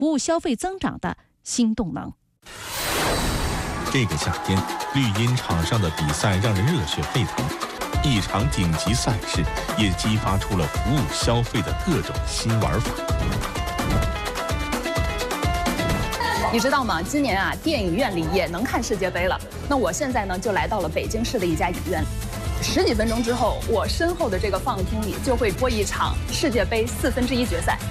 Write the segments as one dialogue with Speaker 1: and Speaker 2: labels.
Speaker 1: 服务消费增长的新动能。
Speaker 2: 这个夏天，绿茵场上的比赛让人热血沸腾，一场顶级赛事也激发出了服务消费的各种新玩法。
Speaker 3: 你知道吗？今年啊，电影院里也能看世界杯了。那我现在呢，就来到了北京市的一家影院。10几分钟之后，我身后的这个放映厅里就会播一场世界杯1/4决赛。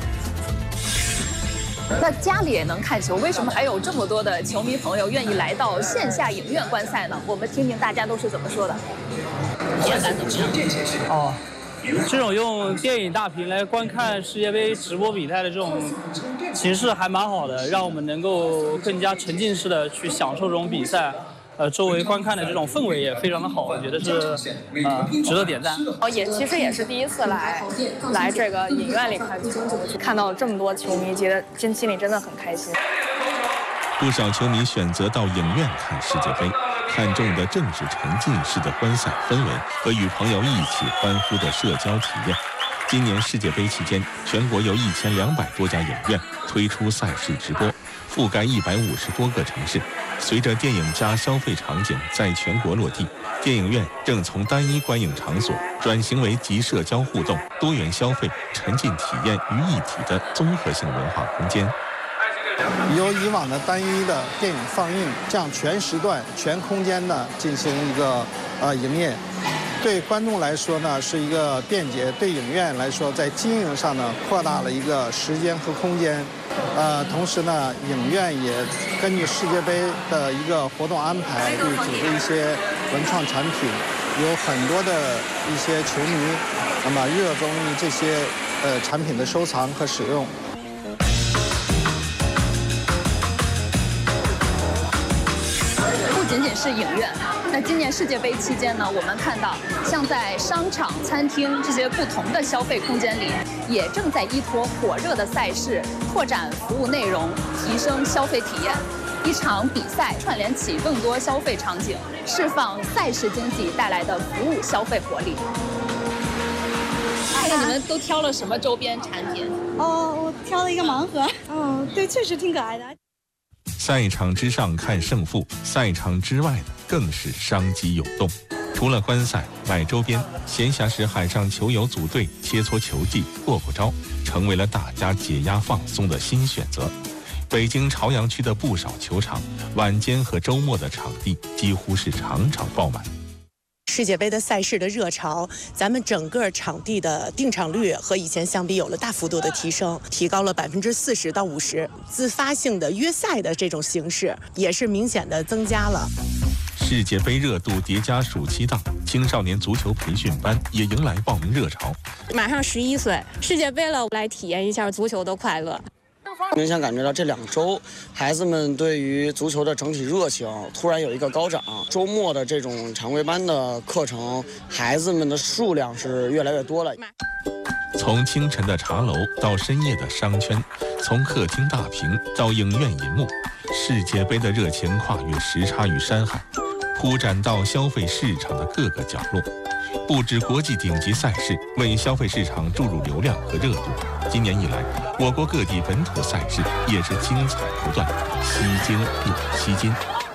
Speaker 3: 那家里也能看球，为什么还有这么多的球迷朋友愿意来到线下影院观赛呢？我们听听大家都是怎么说的。体验感怎么样？
Speaker 4: 这种用电影大屏来观看世界杯直播比赛的这种形式还蛮好的，让我们能够更加沉浸式的去享受这种比赛。周围观看的这种氛围也非常的好，我觉得是值得点赞。
Speaker 5: 其实也是第一次来这个影院里看球，看到这么多球迷，觉得心里真的很开心。
Speaker 2: 不少球迷选择到影院看世界杯，看重的正是沉浸式的观赛氛围和与朋友一起欢呼的社交体验。今年世界杯期间，全国有1200多家影院推出赛事直播，覆盖150多个城市。随着电影加消费场景在全国落地，电影院正从单一观影场所转型为集社交互动、多元消费、沉浸体验于一体的综合性文化空间。
Speaker 6: 由以往的单一的电影放映，这样全时段、全空间的进行一个营业，对观众来说呢是一个便捷，对影院来说在经营上呢扩大了一个时间和空间。同时呢，影院也根据世界杯的一个活动安排，对组织一些文创产品，有很多的一些球迷，那么热衷于这些产品的收藏和使用。
Speaker 3: 不仅仅是影院，那今年世界杯期间呢，我们看到像在商场、餐厅这些不同的消费空间里，也正在依托火热的赛事，拓展服务内容，提升消费体验。一场比赛串联起更多消费场景，释放赛事经济带来的服务消费活力。看看你们都挑了什么周边产品？
Speaker 7: 我挑了一个盲盒。对，确实挺可爱的。
Speaker 2: 赛场之上看胜负，赛场之外的更是商机涌动。除了观赛、买周边，闲暇时海上球友组队切磋球技、过招，成为了大家解压放松的新选择。北京朝阳区的不少球场，晚间和周末的场地几乎是场场爆满。
Speaker 8: 世界杯的赛事的热潮，咱们整个场地的订场率和以前相比有了大幅度的提升，提高了40%到50%。自发性的约赛的这种形式也是明显的增加了。
Speaker 2: 世界杯热度叠加暑期档，青少年足球培训班也迎来报名热潮。
Speaker 5: 马上11岁，世界杯了，来体验一下足球的快乐。
Speaker 9: 明显感觉到这2周，孩子们对于足球的整体热情突然有一个高涨。周末的这种常规班的课程，孩子们的数量是越来越多了。
Speaker 2: 从清晨的茶楼到深夜的商圈，从客厅大屏到影院银幕，世界杯的热情跨越时差与山海，铺展到消费市场的各个角落。不止国际顶级赛事为消费市场注入流量和热度，今年以来，我国各地本土赛事也是精彩不断，吸金又吸金。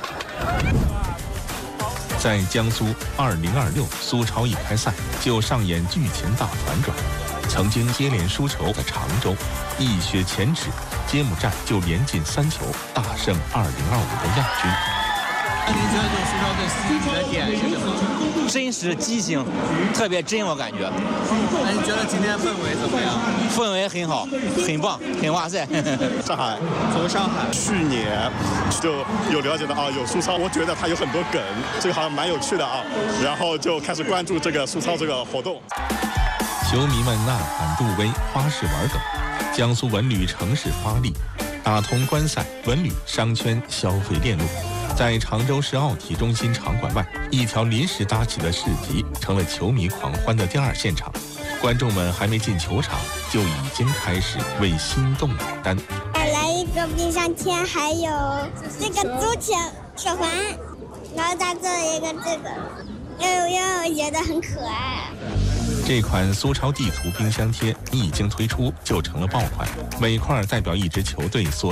Speaker 2: 在江苏2026苏超一开赛就上演剧情大反转，曾经接连输球的常州，一雪前耻，揭幕战就连进3球，大胜2025的亚军。
Speaker 10: 那您觉得这苏超最吸引你的点是什么？
Speaker 11: 真实激情，特别真，我感觉。
Speaker 10: 那你觉得今天氛围怎么样？
Speaker 11: 氛围很好，很棒，很哇塞。
Speaker 12: 上海，
Speaker 10: 从上海。
Speaker 12: 去年就有了解到有苏超，我觉得它有很多梗，这个好像蛮有趣的啊，然后就开始关注这个苏超这个活动。
Speaker 2: 球迷们呐喊助威，花式玩梗，江苏文旅城市发力，打通观赛、文旅、商圈消费链路。在常州市奥体中心场馆外，一条临时搭起的市集成了球迷狂欢的第2现场。观众们还没进球场，就已经开始为心动买单。
Speaker 7: 来一个冰箱贴，还有这个足球手环，然后再做一个这个，因为我觉得很可爱。
Speaker 2: 这款苏超地图冰箱贴一经推出就成了爆款，每块代表一支球队所